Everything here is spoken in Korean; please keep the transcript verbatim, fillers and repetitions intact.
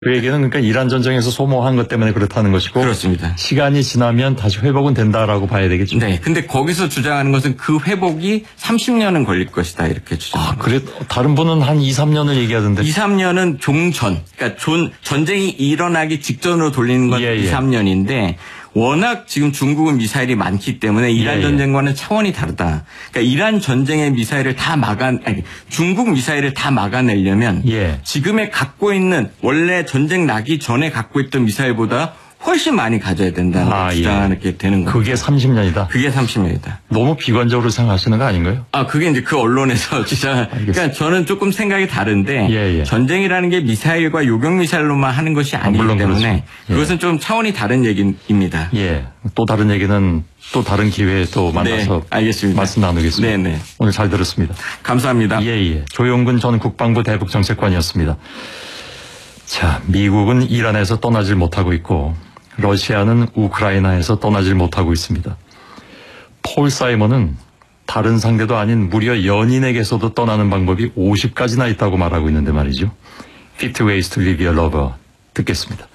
그 얘기는 그러니까 이란 전쟁에서 소모한 것 때문에 그렇다는 것이고. 그렇습니다. 시간이 지나면 다시 회복은 된다라고 봐야 되겠죠. 네. 근데 거기서 주장하는 것은 그 회복이 삼십 년은 걸릴 것이다 이렇게 주장합니다. 아, 그래 다른 분은 한 이, 삼 년을 얘기하던데. 이, 삼 년은 종전. 그러니까 존, 전쟁이 일어나기 직전으로 돌리는 건 예, 예. 이, 삼 년인데 워낙 지금 중국은 미사일이 많기 때문에 이란 예, 예. 전쟁과는 차원이 다르다. 그러니까 이란 전쟁의 미사일을 다 막아, 아니, 중국 미사일을 다 막아내려면 예. 지금에 갖고 있는 원래 전쟁 나기 전에 갖고 있던 미사일보다 훨씬 많이 가져야 된다는 아, 주장하게 예. 되는 거죠. 그게 삼십 년이다. 그게 삼십 년이다. 너무 비관적으로 생각하시는 거 아닌가요? 아, 그게 이제 그 언론에서 주장. 그러니까 저는 조금 생각이 다른데 예, 예. 전쟁이라는 게 미사일과 요격 미사일로만 하는 것이 아니기 물론 때문에 그렇죠. 예. 그것은 좀 차원이 다른 얘기입니다. 예. 또 다른 얘기는 또 다른 기회에 또 만나서 네, 알겠습니다. 말씀 나누겠습니다. 네, 네. 오늘 잘 들었습니다. 감사합니다. 예, 예. 조용근 전 국방부 대북정책관이었습니다. 자, 미국은 이란에서 떠나질 못하고 있고 러시아는 우크라이나에서 떠나질 못하고 있습니다. 폴 사이먼은 다른 상대도 아닌 무려 연인에게서도 떠나는 방법이 오십 가지나 있다고 말하고 있는데 말이죠. Fifty Ways to Leave Your Lover 듣겠습니다.